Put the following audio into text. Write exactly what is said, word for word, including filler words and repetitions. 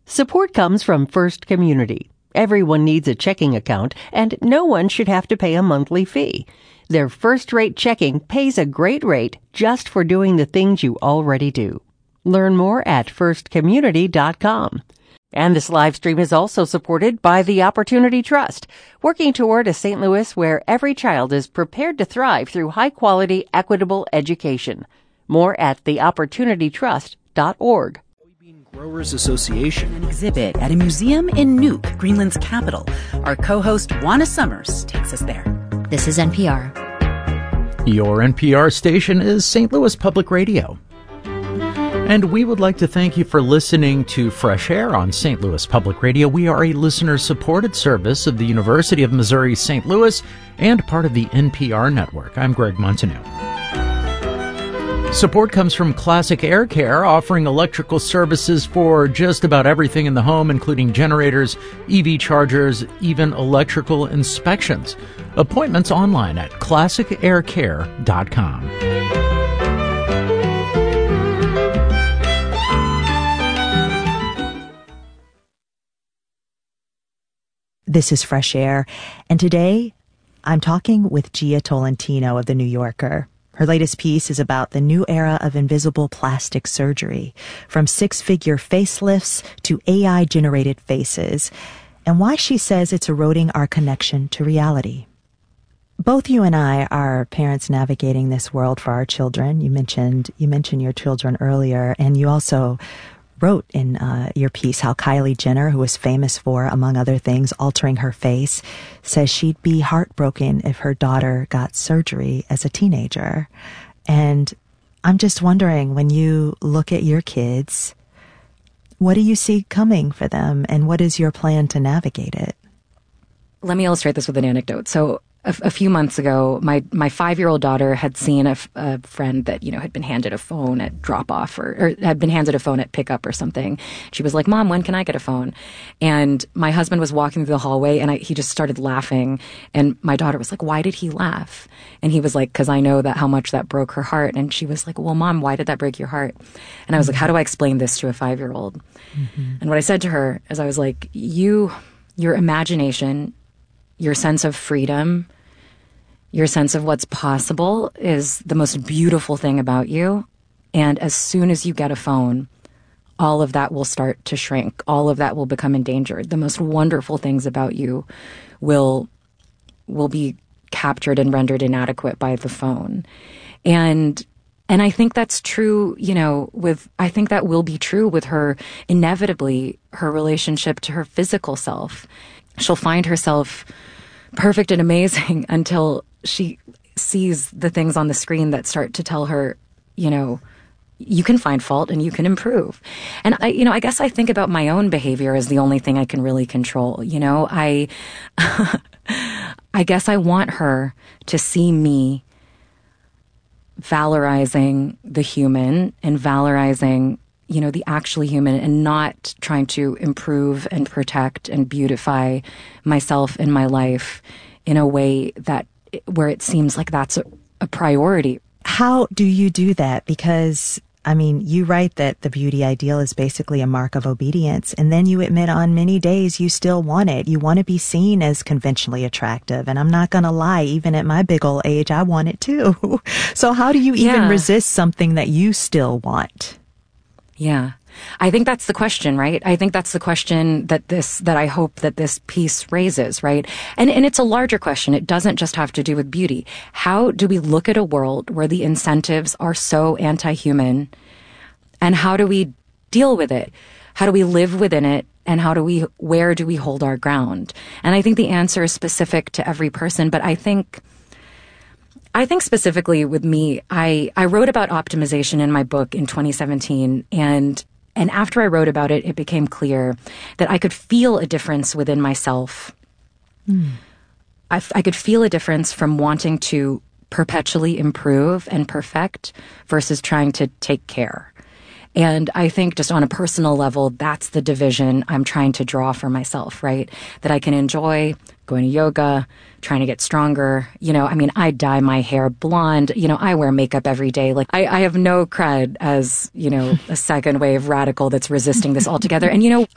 Support comes from First Community. Everyone needs a checking account, and no one should have to pay a monthly fee. Their first-rate checking pays a great rate just for doing the things you already do. Learn more at first community dot com. And this live stream is also supported by the Opportunity Trust, working toward a Saint Louis where every child is prepared to thrive through high-quality, equitable education. More at the opportunity trust dot org. Growers Association. An exhibit at a museum in Nuuk, Greenland's capital. Our co-host Juana Summers takes us there. This is N P R. Your N P R station is Saint Louis Public Radio. And we would like to thank you for listening to Fresh Air on Saint Louis Public Radio. We are a listener-supported service of the University of Missouri Saint Louis and part of the N P R network. I'm Greg Montanew. Support comes from Classic Air Care, offering electrical services for just about everything in the home, including generators, E V chargers, even electrical inspections. Appointments online at classic air care dot com. This is Fresh Air, and today I'm talking with Jia Tolentino of The New Yorker. Her latest piece is about the new era of invisible plastic surgery, from six-figure facelifts to A I-generated faces, and why she says it's eroding our connection to reality. Both you and I are parents navigating this world for our children. You mentioned you mentioned your children earlier, and you also wrote in uh, your piece how Kylie Jenner, who is famous for, among other things, altering her face, says she'd be heartbroken if her daughter got surgery as a teenager. And I'm just wondering, when you look at your kids, what do you see coming for them, and what is your plan to navigate it? Let me illustrate this with an anecdote. So a, a few months ago, my, my five-year-old daughter had seen a, a friend that, you know, had been handed a phone at drop-off or, or had been handed a phone at pickup or something. She was like, Mom, when can I get a phone? And my husband was walking through the hallway, and I, he just started laughing. And my daughter was like, why did he laugh? And he was like, because I know that how much that broke her heart. And she was like, well, Mom, why did that break your heart? And I was like, how do I explain this to a five-year-old? Mm-hmm. And what I said to her is I was like, you, your imagination, your sense of freedom, your sense of what's possible is the most beautiful thing about you. And as soon as you get a phone, all of that will start to shrink. All of that will become endangered. The most wonderful things about you will will be captured and rendered inadequate by the phone. And and I think that's true, you know, with I think that will be true with her, inevitably, her relationship to her physical self. She'll find herself perfect and amazing until she sees the things on the screen that start to tell her, you know, you can find fault and you can improve. And I, you know, I guess I think about my own behavior as the only thing I can really control. You know, I, I guess I want her to see me valorizing the human and valorizing, you know, the actually human, and not trying to improve and protect and beautify myself and my life in a way that where it seems like that's a, a priority. How do you do that? Because, I mean, you write that the beauty ideal is basically a mark of obedience, and then you admit on many days you still want it. You want to be seen as conventionally attractive, and I'm not going to lie, even at my big old age, I want it too. So how do you even yeah. resist something that you still want? Yeah. I think that's the question, right? I think that's the question that this, that I hope that this piece raises, right? And, and it's a larger question. It doesn't just have to do with beauty. How do we look at a world where the incentives are so anti-human, and how do we deal with it? How do we live within it? And how do we, where do we hold our ground? And I think the answer is specific to every person, but I think I think specifically with me, I, I wrote about optimization in my book in twenty seventeen, and and after I wrote about it, it became clear that I could feel a difference within myself. Mm. I, I could feel a difference from wanting to perpetually improve and perfect versus trying to take care. And I think just on a personal level, that's the division I'm trying to draw for myself, right? That I can enjoy going to yoga, trying to get stronger. You know, I mean, I dye my hair blonde. You know, I wear makeup every day. Like, I, I have no cred as, you know, a second wave radical that's resisting this altogether. And, you know,